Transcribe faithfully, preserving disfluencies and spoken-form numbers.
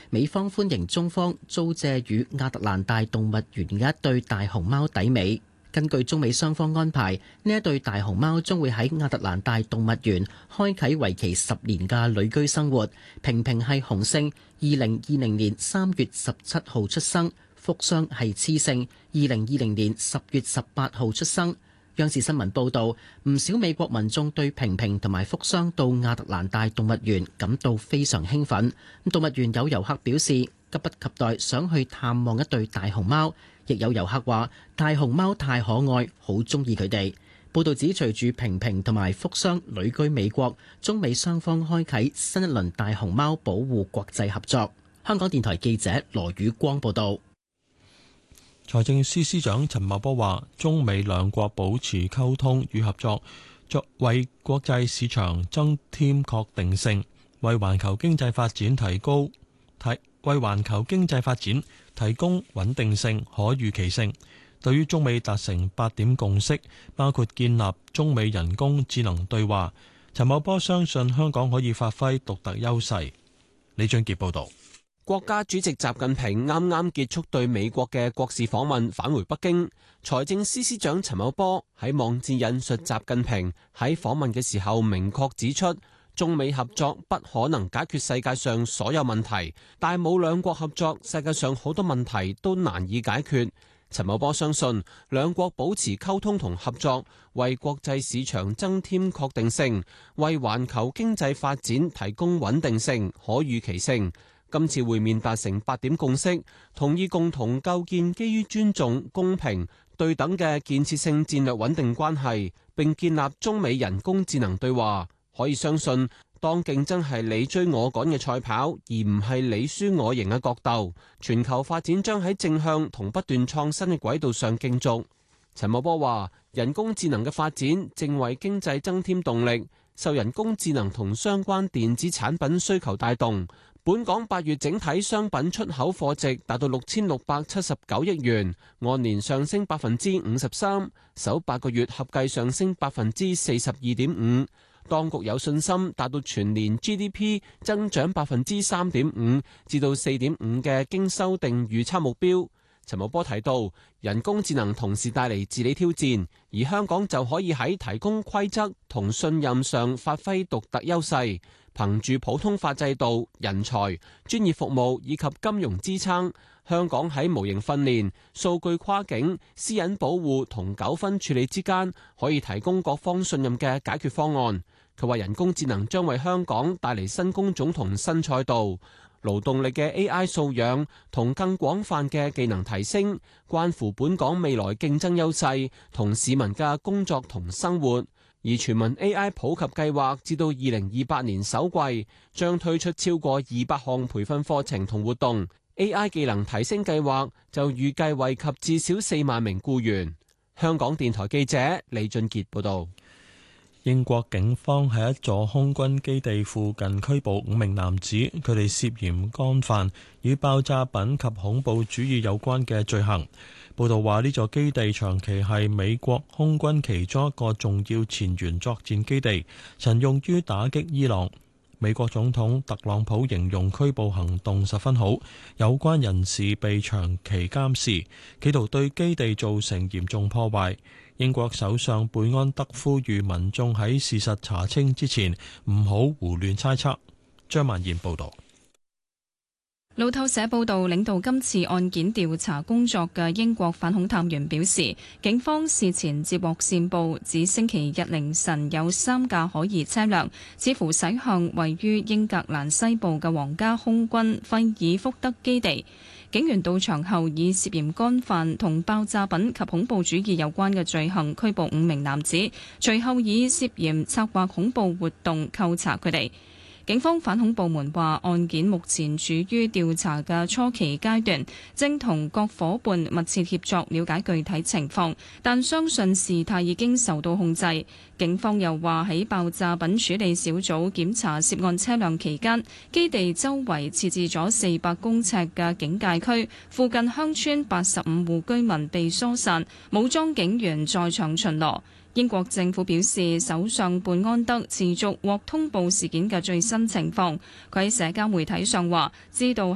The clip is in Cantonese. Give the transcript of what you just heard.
美方歡迎中方租借與亞特蘭大動物園嘅一對大熊貓抵美。根據中美雙方安排，呢一對大熊貓將會喺亞特蘭大動物園開啟為期十年嘅旅居生活。平平係雄性，二零二零年三月十七號出生；福雙係雌性，二零二零年十月十八號出生。央視新聞報導，唔少美國民眾對平平同埋福雙到亞特蘭大動物園感到非常興奮。動物園有遊客表示，急不及待想去探望一對大熊貓。亦有遊客話大熊貓太可愛，好鍾意佢哋。報道指，隨住平平同埋福雙旅居美國，中美雙方開啟新一輪大熊貓保護國際合作。香港電台記者羅宇光報道。 財政司司長陳茂波話，中美兩國保持溝通與合作，作為國際市場增添確定性，為環球經濟發展提高提為環球經濟發展提供穩定性、可預期性。對於中美達成八點共識，包括建立中美人工智能對話，陳茂波相信香港可以發揮獨特優勢。李俊傑報導。 國家主席習近平啱啱結束對美國嘅國事訪問，返回北京。財政司司長陳茂波喺網誌引述習近平喺訪問嘅時候，明確指出，中美合作不可能解決世界上所有問題，但冇兩國合作，世界上好多問題都難以解決。陳茂波相信，兩國保持溝通同合作，為國際市場增添確定性，為環球經濟發展提供穩定性、可預期性。今次會面達成八點共識，同意共同構建基於尊重、公平、對等嘅建設性戰略穩定關係，並建立中美人工智能對話。可以相信，當競爭係你追我趕嘅賽跑，而唔係你輸我贏嘅角鬥，全球發展將喺正向同不斷創新嘅軌道上競逐。陳茂波話，人工智能嘅發展正為經濟增添動力，受人工智能同相關電子產品需求帶動。本港八月整體商品出口貨值達到六千六百七十九億元，按年上升百分之五十三，首八個月合計上升百分之四十二點五。當局有信心達到全年 G D P 增長百分之三點五至到四點五嘅經修訂預測目標。陳茂波提到，人工智能同時帶嚟治理挑戰，而香港就可以喺提供規則同信任上發揮獨特優勢，憑住普通法制度、人才、專業服務以及金融支撐，香港喺模型訓練、數據跨境、私隱保護同糾紛處理之間，可以提供各方信任嘅解決方案。佢話人工智能將為香港帶嚟新工種同新賽道，勞動力嘅 A I 素養同更廣泛嘅技能提升，關乎本港未來競爭優勢同市民嘅工作同生活。而全民 A I 普及計劃至到二零二八年首季，將推出超過二百項培訓課程同活動。A I 技能提升計劃就預計惠及至少四萬名僱員。香港電台記者李俊傑報導。 英國警方喺一座空軍基地附近拘捕五名男子，佢哋涉嫌干犯與爆炸品及恐怖主義有關嘅罪行。報道話，呢座基地長期係美國空軍其中一個重要前沿作戰基地，曾用於打擊伊朗。美國總統特朗普形容拘捕行動十分好，有關人士被長期監視，企圖對基地造成嚴重破壞。英國首相貝安德呼籲民眾喺事實查清之前唔好胡亂猜測。張曼燕報導。 路透社報道，領導今次案件調查工作嘅英國反恐探員表示，警方事前接獲線報，指星期日凌晨有三架可疑車輛，似乎駛向位於英格蘭西部嘅皇家空軍費爾福德基地。警員到場後，以涉嫌干犯同爆炸品及恐怖主義有關嘅罪行拘捕五名男子，隨後以涉嫌策劃恐怖活動扣查佢哋。警方反恐部門話，案件目前處於調查嘅初期階段，正同各夥伴密切協作，了解具體情況，但相信事態已經受到控制。警方又話，喺爆炸品處理小組檢查涉案車輛期間，基地周圍設置咗四百公尺嘅警戒區，附近鄉村八十五戶居民被疏散，武裝警員在場巡邏。英國政府表示，首相貝安德持續獲通報事件嘅最新情況。佢喺社交媒體上話，知道